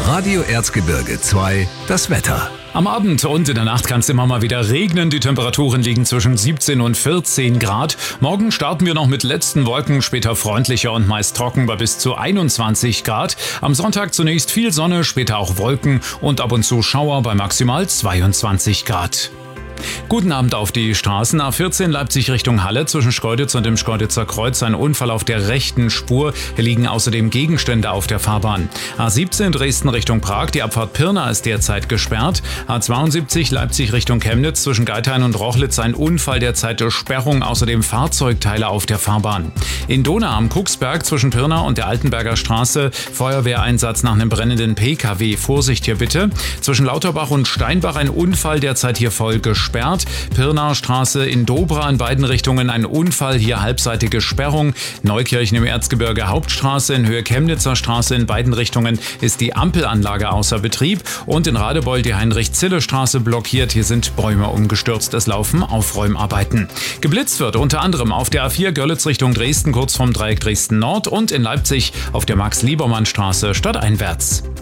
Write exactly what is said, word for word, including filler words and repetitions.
Radio Erzgebirge zwei, das Wetter. Am Abend und in der Nacht kann es immer mal wieder regnen. Die Temperaturen liegen zwischen siebzehn und vierzehn Grad. Morgen starten wir noch mit letzten Wolken, später freundlicher und meist trocken bei bis zu einundzwanzig Grad. Am Sonntag zunächst viel Sonne, später auch Wolken und ab und zu Schauer bei maximal zweiundzwanzig Grad. Guten Abend auf die Straßen. A vierzehn Leipzig Richtung Halle. Zwischen Schkeuditz und dem Schkeuditzer Kreuz ein Unfall auf der rechten Spur. Hier liegen außerdem Gegenstände auf der Fahrbahn. A siebzehn Dresden Richtung Prag. Die Abfahrt Pirna ist derzeit gesperrt. A zweiundsiebzig Leipzig Richtung Chemnitz. Zwischen Geithain und Rochlitz ein Unfall, derzeit Sperrung. Außerdem Fahrzeugteile auf der Fahrbahn. In Donau am Kucksberg zwischen Pirna und der Altenberger Straße. Feuerwehreinsatz nach einem brennenden P K W. Vorsicht hier bitte. Zwischen Lauterbach und Steinbach ein Unfall, derzeit hier voll gesperrt. Pirnaer Straße in Dobra in beiden Richtungen ein Unfall, hier halbseitige Sperrung. Neukirchen im Erzgebirge Hauptstraße in Höhe Chemnitzer Straße in beiden Richtungen ist die Ampelanlage außer Betrieb. Und in Radebeul die Heinrich-Zille-Straße blockiert. Hier sind Bäume umgestürzt. Es laufen Aufräumarbeiten. Geblitzt wird unter anderem auf der A vier Görlitz Richtung Dresden kurz vom Dreieck Dresden Nord und in Leipzig auf der Max-Liebermann-Straße stadteinwärts.